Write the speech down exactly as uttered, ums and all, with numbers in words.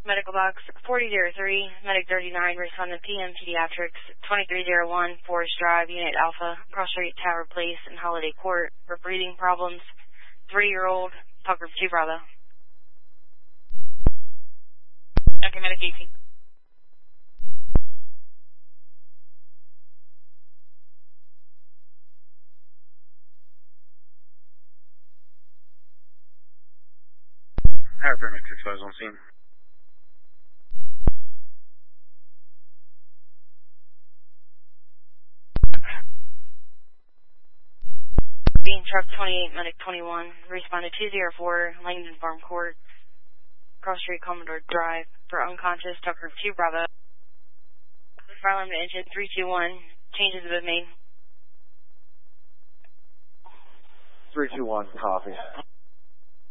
Medical box forty oh three, Medic thirty-nine, responding P M Pediatrics, twenty-three oh one, Forest Drive, Unit Alpha, Cross Street, Tower Place, and Holiday Court for breathing problems. Three-year-old, Tucker two Bravo. Okay, Medic eighteen. Higher Paramedic six five is on scene. Being Truck twenty-eight, Medic twenty-one, responded two oh four, Langdon Farm Court, Cross Street, Commodore Drive, for unconscious, Tucker two Bravo. Fire alarm to engine three two one, changes have been made. three two one, copy.